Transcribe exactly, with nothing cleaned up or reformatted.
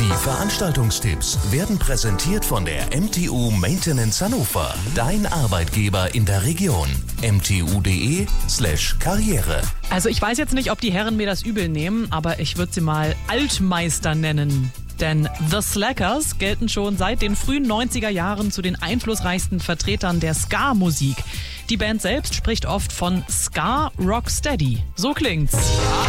Die Veranstaltungstipps werden präsentiert von der M T U Maintenance Hannover. Dein Arbeitgeber in der Region. m t u punkt d e slash karriere. Also ich weiß jetzt nicht, ob die Herren mir das übel nehmen, aber ich würde sie mal Altmeister nennen. Denn The Slackers gelten schon seit den frühen neunziger Jahren zu den einflussreichsten Vertretern der Ska-Musik. Die Band selbst spricht oft von Ska Rocksteady. So klingt's.